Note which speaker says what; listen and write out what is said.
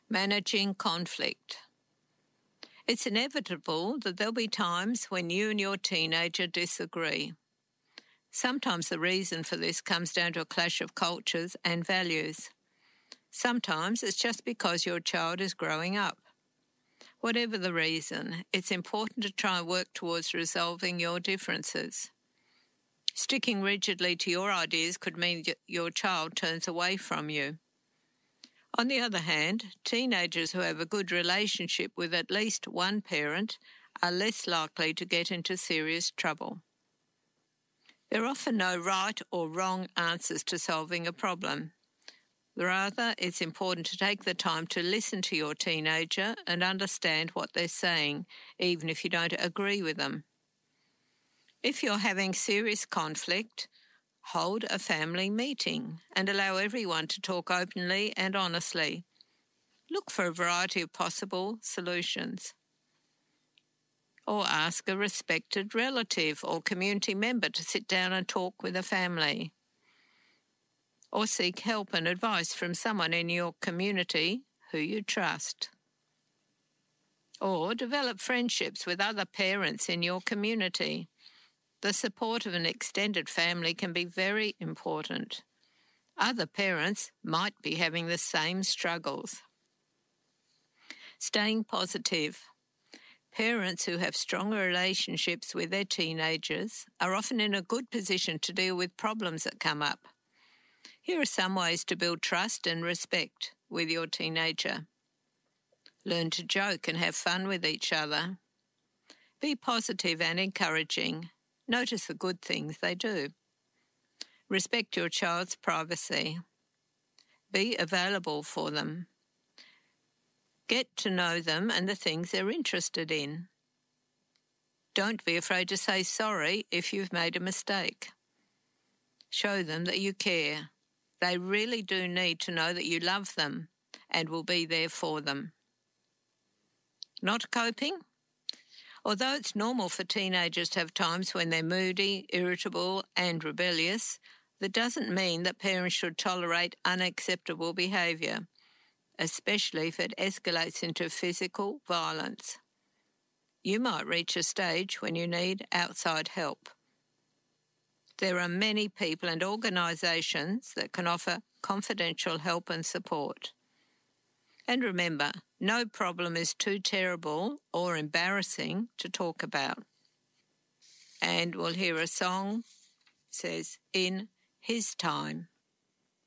Speaker 1: Managing conflict. It's inevitable that there'll be times when you and your teenager disagree. Sometimes the reason for this comes down to a clash of cultures and values. Sometimes it's just because your child is growing up. Whatever the reason, it's important to try and work towards resolving your differences. Sticking rigidly to your ideas could mean that your child turns away from you. On the other hand, teenagers who have a good relationship with at least one parent are less likely to get into serious trouble. There are often no right or wrong answers to solving a problem. Rather, it's important to take the time to listen to your teenager and understand what they're saying, even if you don't agree with them. If you're having serious conflict, hold a family meeting and allow everyone to talk openly and honestly. Look for a variety of possible solutions. Or ask a respected relative or community member to sit down and talk with the family. Or seek help and advice from someone in your community who you trust. Or develop friendships with other parents in your community. The support of an extended family can be very important. Other parents might be having the same struggles. Staying positive. Parents who have stronger relationships with their teenagers are often in a good position to deal with problems that come up. Here are some ways to build trust and respect with your teenager. Learn to joke and have fun with each other. Be positive and encouraging. Notice the good things they do. Respect your child's privacy. Be available for them. Get to know them and the things they're interested in. Don't be afraid to say sorry if you've made a mistake. Show them that you care. They really do need to know that you love them and will be there for them. Not coping? Although it's normal for teenagers to have times when they're moody, irritable, and rebellious, that doesn't mean that parents should tolerate unacceptable behaviour, especially if it escalates into physical violence. You might reach a stage when you need outside help. There are many people and organisations that can offer confidential help and support. And remember, no problem is too terrible or embarrassing to talk about. And we'll hear a song, says, In His Time.